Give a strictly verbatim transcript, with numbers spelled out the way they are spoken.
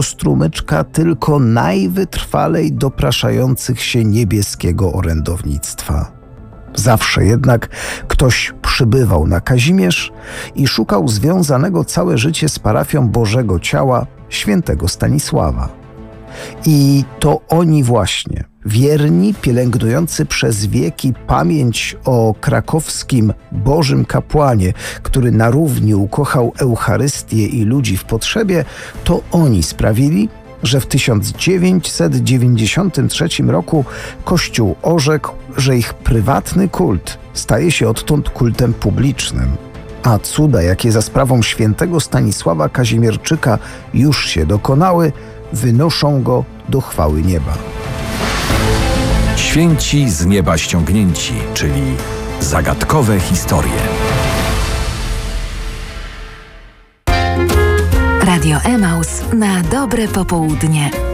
strumyczka tylko najwytrwalej dopraszających się niebieskiego orędownictwa. Zawsze jednak ktoś przybywał na Kazimierz i szukał związanego całe życie z parafią Bożego Ciała świętego Stanisława. I to oni właśnie, wierni, pielęgnujący przez wieki pamięć o krakowskim Bożym Kapłanie, który na równi ukochał Eucharystię i ludzi w potrzebie, to oni sprawili, że w tysiąc dziewięćset dziewięćdziesiątym trzecim roku Kościół orzekł, że ich prywatny kult staje się odtąd kultem publicznym, a cuda, jakie za sprawą świętego Stanisława Kazimierczyka już się dokonały, wynoszą go do chwały nieba. Święci z nieba ściągnięci, czyli zagadkowe historie. Radio Emaus na dobre popołudnie.